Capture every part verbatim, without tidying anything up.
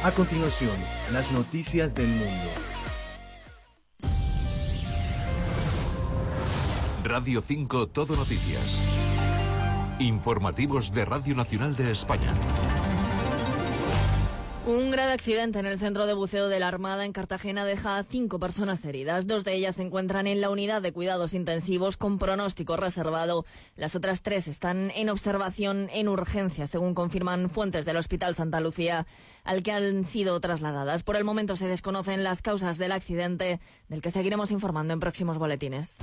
A continuación, las noticias del mundo. Radio cinco Todo Noticias. Informativos de Radio Nacional de España. Un grave accidente en el centro de buceo de la Armada en Cartagena deja a cinco personas heridas. Dos de ellas se encuentran en la unidad de cuidados intensivos con pronóstico reservado. Las otras tres están en observación en urgencia, según confirman fuentes del Hospital Santa Lucía, al que han sido trasladadas. Por el momento se desconocen las causas del accidente, del que seguiremos informando en próximos boletines.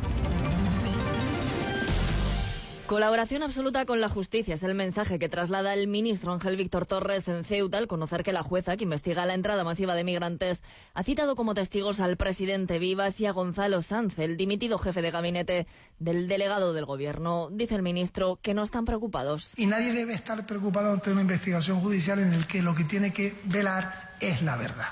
Colaboración absoluta con la justicia es el mensaje que traslada el ministro Ángel Víctor Torres en Ceuta al conocer que la jueza que investiga la entrada masiva de migrantes ha citado como testigos al presidente Vivas y a Gonzalo Sanz, el dimitido jefe de gabinete del delegado del gobierno. Dice el ministro que no están preocupados. Y nadie debe estar preocupado ante una investigación judicial en la que lo que tiene que velar es la verdad,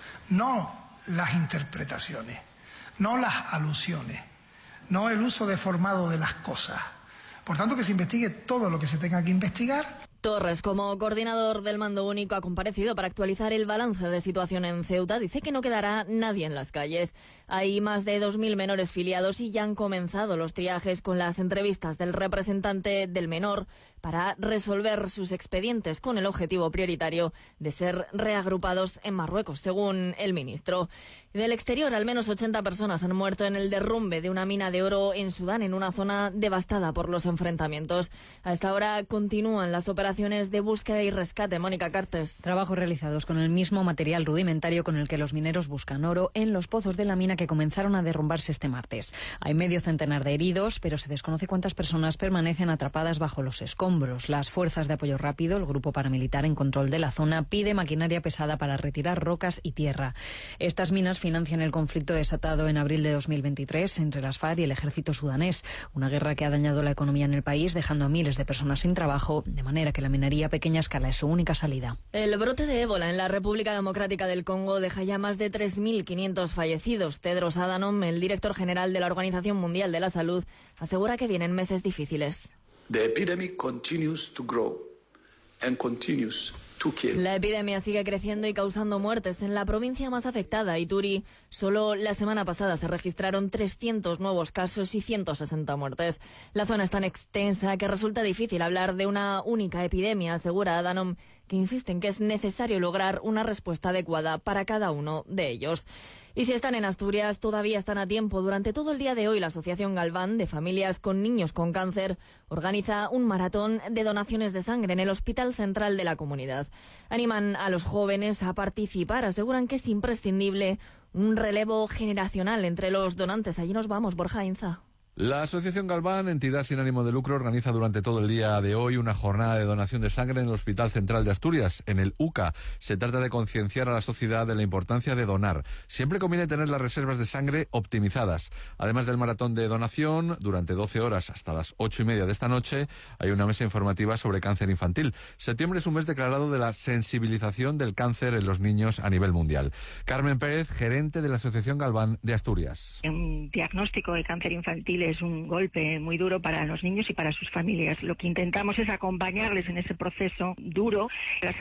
no las interpretaciones, no las alusiones, no el uso deformado de las cosas. Por tanto, que se investigue todo lo que se tenga que investigar. Torres, como coordinador del mando único, ha comparecido para actualizar el balance de situación en Ceuta. Dice que no quedará nadie en las calles. Hay más de dos mil menores filiados y ya han comenzado los triajes con las entrevistas del representante del menor para resolver sus expedientes con el objetivo prioritario de ser reagrupados en Marruecos, según el ministro. Del exterior, al menos ochenta personas han muerto en el derrumbe de una mina de oro en Sudán, en una zona devastada por los enfrentamientos. A esta hora continúan las operaciones de búsqueda y rescate. Mónica Cartes. Trabajos realizados con el mismo material rudimentario con el que los mineros buscan oro en los pozos de la mina que comenzaron a derrumbarse este martes. Hay medio centenar de heridos, pero se desconoce cuántas personas permanecen atrapadas bajo los escombros. Las fuerzas de apoyo rápido, el grupo paramilitar en control de la zona, pide maquinaria pesada para retirar rocas y tierra. Estas minas financian el conflicto desatado en abril de dos mil veintitrés entre las FARC y el ejército sudanés, una guerra que ha dañado la economía en el país, dejando a miles de personas sin trabajo, de manera que la minería a pequeña escala es su única salida. El brote de ébola en la República Democrática del Congo deja ya más de tres mil quinientos fallecidos. Tedros Adhanom, el director general de la Organización Mundial de la Salud, asegura que vienen meses difíciles. The epidemic continues to grow and continues to kill. La epidemia sigue creciendo y causando muertes. En la provincia más afectada, Ituri, solo la semana pasada se registraron trescientos nuevos casos y ciento sesenta muertes. La zona es tan extensa que resulta difícil hablar de una única epidemia, asegura Adhanom, que insiste en que es necesario lograr una respuesta adecuada para cada uno de ellos. Y si están en Asturias, todavía están a tiempo. Durante todo el día de hoy, la Asociación Galván de Familias con Niños con Cáncer organiza un maratón de donaciones de sangre en el Hospital Central de la comunidad. Animan a los jóvenes a participar. Aseguran que es imprescindible un relevo generacional entre los donantes. Allí nos vamos, Borja Inza. La Asociación Galván, entidad sin ánimo de lucro, organiza durante todo el día de hoy una jornada de donación de sangre en el Hospital Central de Asturias, en el U C A. Se trata de concienciar a la sociedad de la importancia de donar. Siempre conviene tener las reservas de sangre optimizadas. Además del maratón de donación, durante doce horas hasta las ocho y media de esta noche, hay una mesa informativa sobre cáncer infantil. Septiembre es un mes declarado de la sensibilización del cáncer en los niños a nivel mundial. Carmen Pérez, gerente de la Asociación Galván de Asturias. Un diagnóstico de cáncer infantil es un golpe muy duro para los niños y para sus familias. Lo que intentamos es acompañarles en ese proceso duro. Las